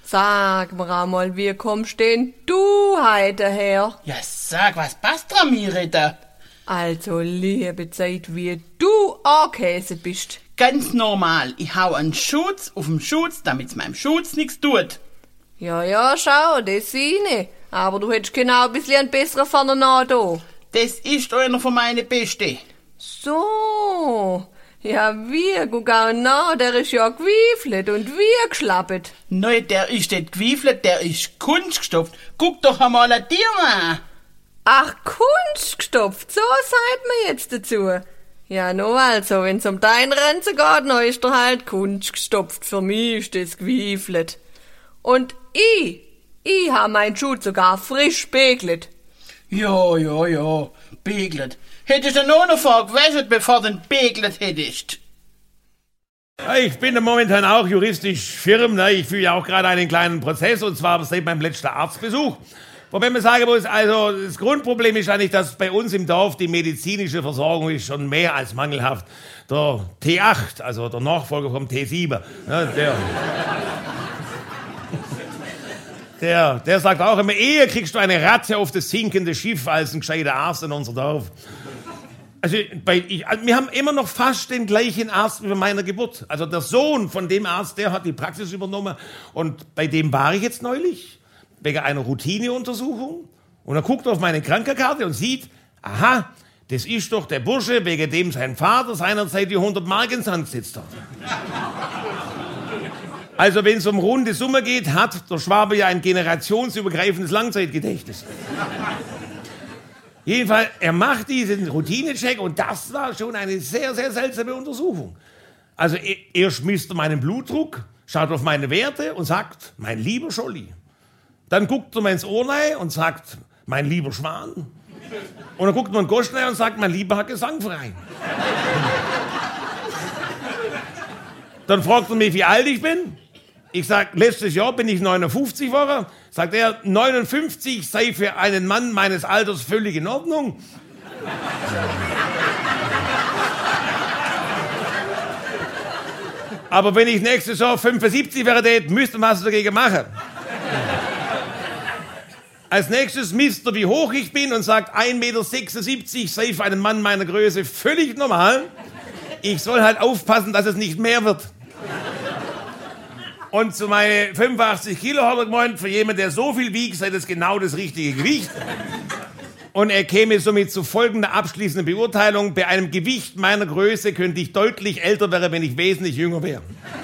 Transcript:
Sag mir einmal, wie kommst denn du heute her? Ja, sag, was passt dran, Mirita? Also, liebe Zeit, wie du angekäset bist. Ganz normal. Ich hau einen Schutz auf den Schutz, damit's meinem Schutz nichts tut. Ja, schau, das sehe ich. Aber du hättest genau ein bisschen einen besseren vorne da. Das ist einer von meinen Beste. So. Ja, wie, guck auch nach, der ist ja gewiefelt und wie geschlappet. Nein, der ist nicht gewiefelt, der ist kunstgestopft. Guck doch einmal an dir an. Ach, kunstgestopft, so sagt man jetzt dazu. Ja, no also, wenn's um dein Renze geht, no ist er halt kunstgestopft. Für mich ist das gewiefelt. Und ich hab meinen Schuh sogar frisch begelt. Ja, begelt. Hättest du nur noch vorgewäscht, bevor du ihn begelt hättest? Ich bin momentan auch juristisch firm. Ne? Ich führe ja auch gerade einen kleinen Prozess, und zwar seit meinem letzten Arztbesuch. Wobei man sagen muss, also das Grundproblem ist eigentlich, dass bei uns im Dorf die medizinische Versorgung ist schon mehr als mangelhaft. Der T8, also der Nachfolger vom T7, ne, der sagt auch immer, eher kriegst du eine Ratte auf das sinkende Schiff als ein gescheiter Arzt in unser Dorf. Also wir haben immer noch fast den gleichen Arzt wie bei meiner Geburt. Also der Sohn von dem Arzt, der hat die Praxis übernommen, und bei dem war ich jetzt neulich wegen einer Routineuntersuchung, und er guckt auf meine Krankenkarte und sieht, aha, das ist doch der Bursche, wegen dem sein Vater seinerzeit die 100 Mark ins Hand gesetzt hat. Also wenn es um runde Summe geht, hat der Schwabe ja ein generationsübergreifendes Langzeitgedächtnis. Jedenfalls, er macht diesen Routinecheck, und das war schon eine sehr, sehr seltsame Untersuchung. Also erst misst er meinen Blutdruck, schaut auf meine Werte und sagt, mein lieber Scholli. Dann guckt er mir ins Ohr rein und sagt, mein lieber Schwan. Und dann guckt man in den Gosch rein und sagt, mein lieber Gesangverein. Dann fragt er mich, wie alt ich bin. Ich sag, letztes Jahr bin ich 59 geworden. Sagt er, 59 sei für einen Mann meines Alters völlig in Ordnung. Aber wenn ich nächstes Jahr 75 wäre, müsste man was dagegen machen. Als nächstes misst er, wie hoch ich bin, und sagt, 1,76 Meter sei für einen Mann meiner Größe völlig normal. Ich soll halt aufpassen, dass es nicht mehr wird. Und zu meinen 85 Kilo hat er gemeint, für jemanden, der so viel wiegt, sei das genau das richtige Gewicht. Und er käme somit zu folgender abschließenden Beurteilung: Bei einem Gewicht meiner Größe könnte ich deutlich älter werden, wenn ich wesentlich jünger wäre.